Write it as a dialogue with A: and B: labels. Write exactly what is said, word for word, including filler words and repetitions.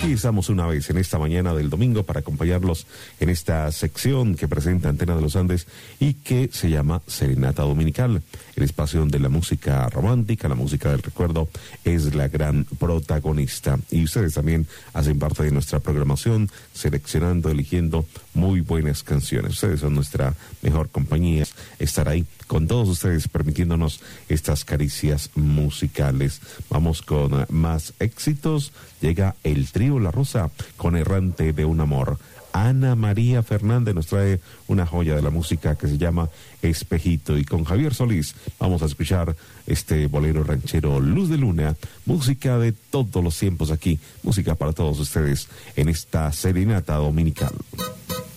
A: aquí estamos una vez en esta mañana del domingo para acompañarlos en esta sección que presenta Antena de los Andes y que se llama Serenata Dominical, el espacio donde la música romántica, la música del recuerdo es la gran protagonista. Y ustedes también hacen parte de nuestra programación, seleccionando, eligiendo muy buenas canciones. Ustedes son nuestra mejor compañía, estar ahí con todos ustedes, permitiéndonos estas caricias musicales. Vamos con más éxitos. Llega el trío La Rosa con Errante de un Amor. Ana María Fernández nos trae una joya de la música que se llama Espejito. Y con Javier Solís vamos a escuchar este bolero ranchero Luz de Luna, música de todos los tiempos aquí, música para todos ustedes en esta serenata dominical.